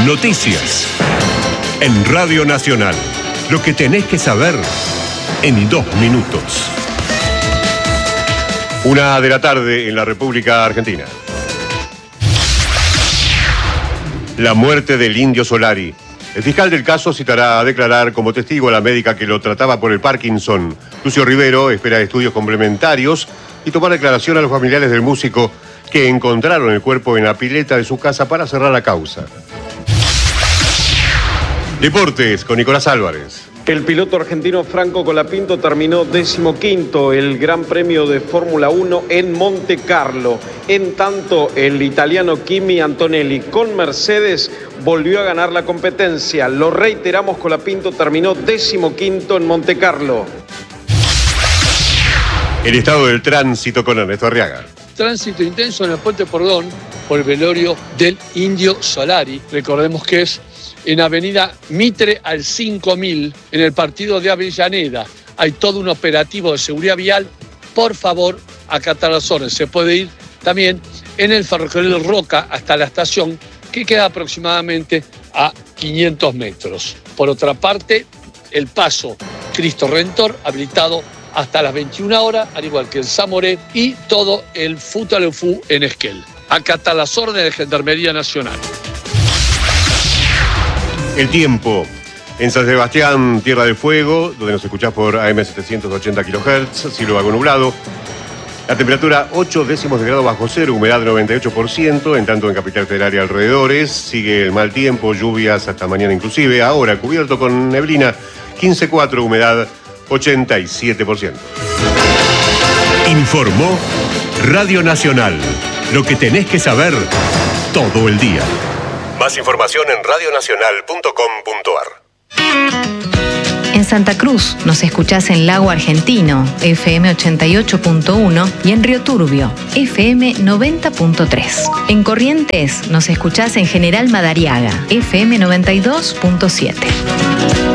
Noticias. En Radio Nacional. Lo que tenés que saber en 2 minutos. 1 de la tarde en la República Argentina. La muerte del Indio Solari. El fiscal del caso citará a declarar como testigo a la médica que lo trataba por el Parkinson. Lucio Rivero espera estudios complementarios y tomar declaración a los familiares del músico que encontraron el cuerpo en la pileta de su casa para cerrar la causa. Deportes con Nicolás Álvarez. El piloto argentino Franco Colapinto terminó 15º el Gran Premio de Fórmula 1 en Monte Carlo. En tanto, el italiano Kimi Antonelli con Mercedes volvió a ganar la competencia. Lo reiteramos, Colapinto terminó 15º en Monte Carlo. El estado del tránsito con Ernesto Arriaga. Tránsito intenso en el Puente Pordón por el velorio del Indio Solari. Recordemos que es en Avenida Mitre al 5000, en el partido de Avellaneda. Hay todo un operativo de seguridad vial. Por favor, acatar las órdenes. Se puede ir también en el ferrocarril Roca hasta la estación, que queda aproximadamente a 500 metros. Por otra parte, el paso Cristo Redentor habilitado hasta las 21 horas, al igual que el Zamoré y todo el Futalefú en Esquel. Acatar las órdenes de Gendarmería Nacional. El tiempo. En San Sebastián, Tierra del Fuego, donde nos escuchás por AM 780 kHz, cielo vago nublado. La temperatura 8 décimos de grado bajo cero, humedad 98%, en tanto en Capital Federal y alrededores. Sigue el mal tiempo, lluvias hasta mañana inclusive. Ahora cubierto con neblina, 15,4, humedad 87%. Informó Radio Nacional. Lo que tenés que saber todo el día. Más información en radionacional.com.ar. En Santa Cruz nos escuchás en Lago Argentino, FM 88.1 y en Río Turbio, FM 90.3. En Corrientes nos escuchás en General Madariaga, FM 92.7.